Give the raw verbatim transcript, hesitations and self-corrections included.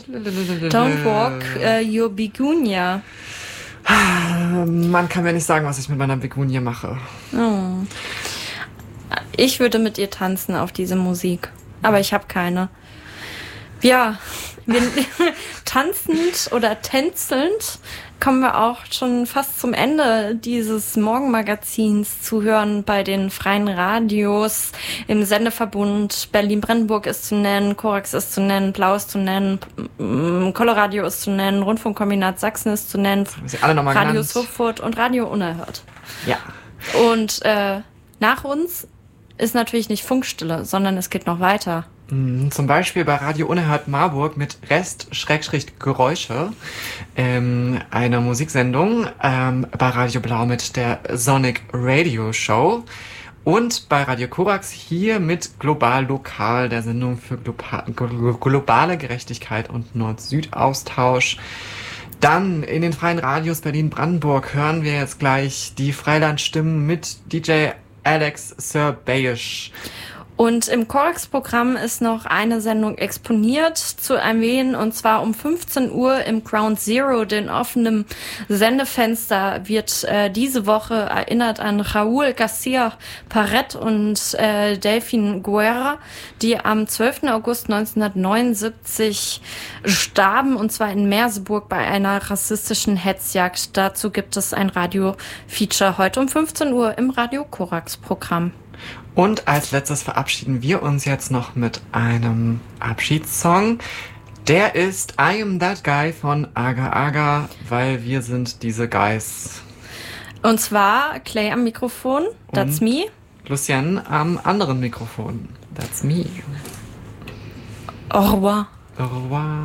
Don't walk uh, your begonia. Man kann mir nicht sagen, was ich mit meiner Begonia mache. Oh. Ich würde mit ihr tanzen auf diese Musik, aber ich habe keine. Ja, wir, tanzend oder tänzelnd kommen wir auch schon fast zum Ende dieses Morgenmagazins zu hören bei den freien Radios. Im Sendeverbund Berlin-Brandenburg ist zu nennen, Korax ist zu nennen, Blau ist zu nennen, Coloradio ist zu nennen, Rundfunkkombinat Sachsen ist zu nennen, alle noch mal Radio genannt. Sofort und Radio Unerhört. Ja. Und äh, nach uns ist natürlich nicht Funkstille, sondern es geht noch weiter. Zum Beispiel bei Radio Unerhört Marburg mit Rest-Geräusche, ähm, einer Musiksendung, ähm, bei Radio Blau mit der Sonic Radio Show und bei Radio Korax hier mit Global Lokal, der Sendung für Globa- globale Gerechtigkeit und Nord-Süd-Austausch. Dann in den freien Radios Berlin-Brandenburg hören wir jetzt gleich die Freilandstimmen mit D J Alex Serbayisch. Und im Korax-Programm ist noch eine Sendung exponiert zu erwähnen, und zwar um fünfzehn Uhr im Ground Zero, den offenen Sendefenster, wird äh, diese Woche erinnert an Raúl García Paret und äh, Delphine Guerra, die am zwölften August neunzehnhundertneunundsiebzig starben, und zwar in Merseburg bei einer rassistischen Hetzjagd. Dazu gibt es ein Radio-Feature heute um fünfzehn Uhr im Radio-Korax-Programm. Und als letztes verabschieden wir uns jetzt noch mit einem Abschiedssong. Der ist I Am That Guy von Aga Aga, weil wir sind diese Guys. Und zwar Clay am Mikrofon, that's me. Lucienne am anderen Mikrofon, that's me. Au revoir. Au revoir.